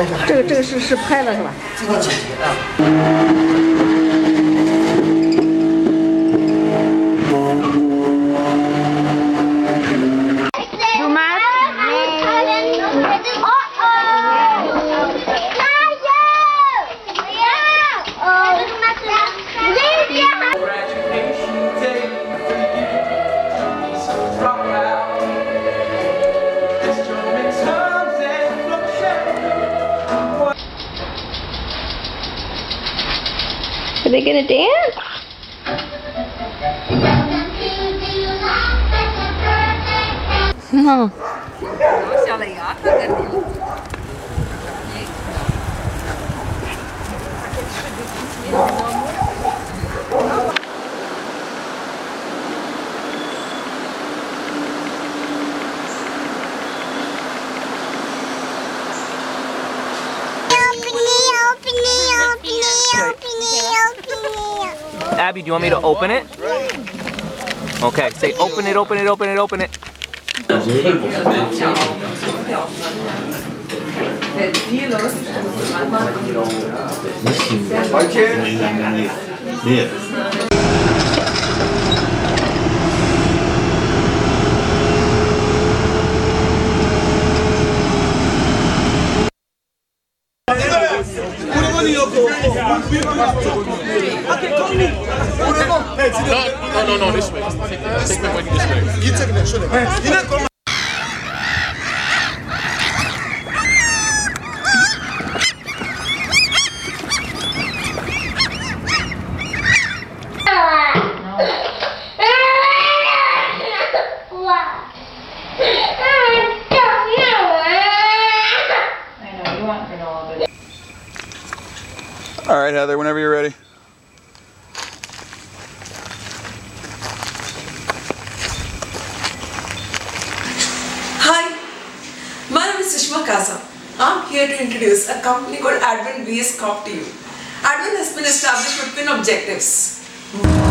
这个是拍了是吧？ 这个姐姐啊。 Are they gonna dance? No. Abby, do you want me to open it? Okay, say open it, open it, open it, open it. No, this way. Take my money this way. You taking that shit? You're not going. All right, Heather, whenever you're ready. Hi, my name is Sushma Kaza. I'm here to introduce a company called Advent VS Corp to you. Advent has been established with twin objectives.